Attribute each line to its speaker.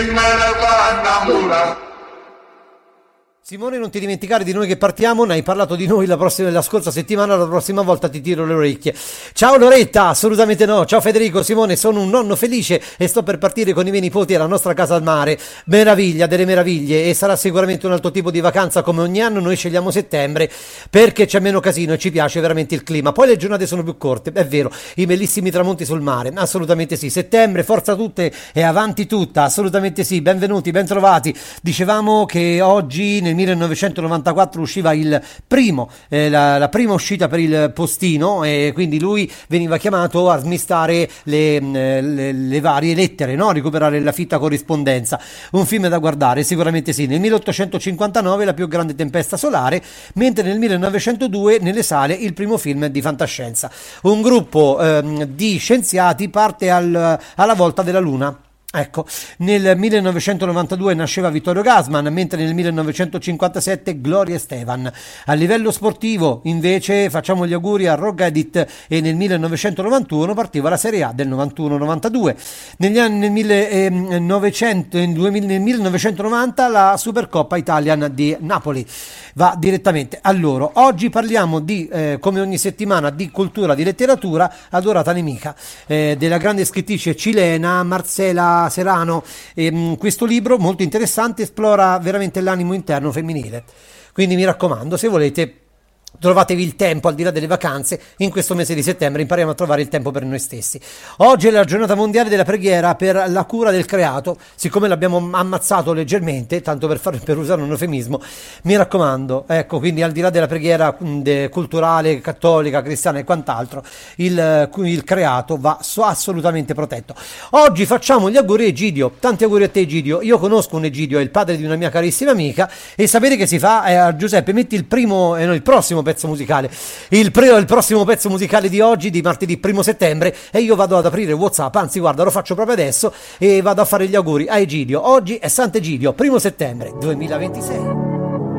Speaker 1: me ne fa innamorare.
Speaker 2: Simone, non ti dimenticare di noi che partiamo, ne hai parlato di noi la scorsa settimana, la prossima volta ti tiro le orecchie. Ciao Loretta, assolutamente no. Ciao Federico, Simone, sono un nonno felice e sto per partire con i miei nipoti alla nostra casa al mare. Meraviglia delle meraviglie, e sarà sicuramente un altro tipo di vacanza come ogni anno. Noi scegliamo settembre perché c'è meno casino e ci piace veramente il clima. Poi le giornate sono più corte, è vero, i bellissimi tramonti sul mare, assolutamente sì. Settembre, forza tutte e avanti tutta, assolutamente sì. Benvenuti, bentrovati. Dicevamo che oggi nel 1994 usciva la prima uscita per il postino, e quindi lui veniva chiamato a smistare le varie lettere, no? Recuperare la fitta corrispondenza. Un film da guardare, sicuramente sì. Nel 1859 La più grande tempesta solare, mentre nel 1902 nelle sale il primo film di fantascienza. Un gruppo di scienziati parte alla volta della Luna. Ecco, nel 1992 nasceva Vittorio Gassman, mentre nel 1957 Gloria Estefan. A livello sportivo, invece, facciamo gli auguri a Rocca Edit, e nel 1991 partiva la Serie A del 91-92. Nel 1990 la Supercoppa Italian di Napoli va direttamente a loro. Oggi parliamo come ogni settimana, di cultura, di letteratura, adorata nemica, della grande scrittrice cilena Marcela Serano. Questo libro molto interessante esplora veramente l'animo interno femminile, quindi mi raccomando, se volete trovatevi il tempo al di là delle vacanze. In questo mese di settembre impariamo a trovare il tempo per noi stessi. Oggi è la giornata mondiale della preghiera per la cura del creato. Siccome l'abbiamo ammazzato leggermente, tanto per usare un eufemismo, mi raccomando, ecco, quindi al di là della preghiera culturale, cattolica, cristiana e quant'altro, il creato va assolutamente protetto. Oggi facciamo gli auguri a Egidio. Tanti auguri a te, Egidio. Io conosco un Egidio, è il padre di una mia carissima amica, e sapete che si fa? Giuseppe, metti il prossimo pezzo musicale, il prossimo pezzo musicale di oggi, di martedì 1 settembre, e io vado ad aprire WhatsApp, anzi guarda, lo faccio proprio adesso, e vado a fare gli auguri a Egidio. Oggi è Sant'Egidio, 1 settembre 2026.